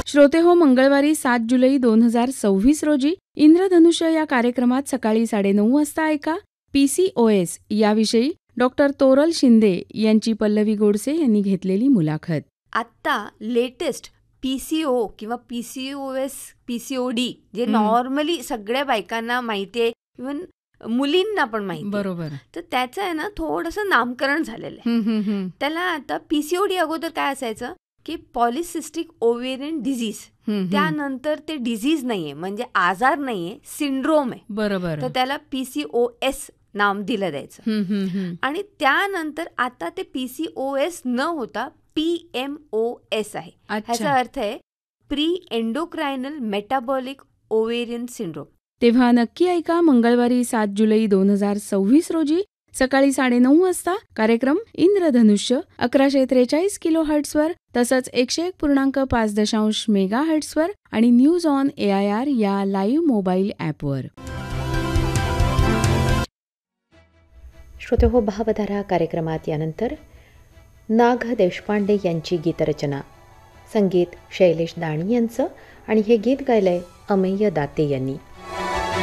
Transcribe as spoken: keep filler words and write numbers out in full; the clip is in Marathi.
श्रोते हो, मंगळवारी सात जुलै दोन हजार सव्वीस रोजी इंद्रधनुष्य या कार्यक्रमात सकाळी साडेनऊ वाजता ऐका पीसीओएस याविषयी डॉक्टर तोरल शिंदे यांची पल्लवी गोडसे यांनी घेतलेली मुलाखत. आत्ता लेटेस्ट पीसीओ किंवा पीसीओएस पीसीओडी जे नॉर्मली सगळ्या बायकांना माहिती आहे, इव्हन मुलींना पण माहिती, बरोबर, तर त्याचं आहे ना थोडंसं नामकरण झालेलं आहे. त्याला आता पीसीओडी अगोदर काय असायचं की पॉलिसिस्टिक ओव्हेरियन डिझीज, त्यानंतर ते डिझीज नाहीये म्हणजे आजार नाहीये, सिंड्रोम आहे. बरोबर, तर त्याला पीसीओएस नाम दिलं द्यायचं. आणि त्यानंतर आता ते पीसीओएस न होता पीएमओएस आहे. ह्याचा अर्थ आहे प्री एंडोक्रायनल मेटाबॉलिक ओव्हेरियन सिंड्रोम. तेव्हा नक्की ऐका मंगळवारी सात जुलै दोन हजार सव्वीस रोजी सकाळी साडेनऊ वाजता कार्यक्रम इंद्रधनुष्य अकराशे त्रेचाळीस किलो हर्ट्सवर, तसंच एकशे एक पूर्णांक पाच दशांश मेगा हर्ट्सवर आणि news on A I R या लाईव्ह मोबाईल ॲपवर. श्रोते हो, भावधारा कार्यक्रमात यानंतर नाग देशपांडे यांची गीतरचना, संगीत शैलेश दाणी यांचं, आणि हे गीत गायलंय अमेय दाते यांनी.